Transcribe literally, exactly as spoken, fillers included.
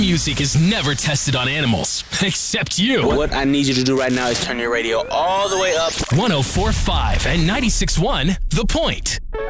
music is never tested on animals, except you. What I need you to do right now is turn your radio all the way up. one oh four point five and ninety-six point one The Point.